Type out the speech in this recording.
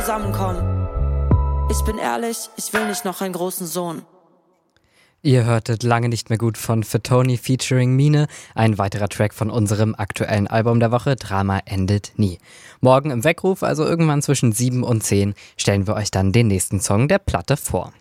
zusammenkommen. Ich bin ehrlich, ich will nicht noch einen großen Sohn. Ihr hörtet Lange nicht mehr gut von Fatoni featuring Mine, ein weiterer Track von unserem aktuellen Album der Woche, Drama endet nie. Morgen im Weckruf, also irgendwann zwischen 7 und 10, stellen wir euch dann den nächsten Song der Platte vor.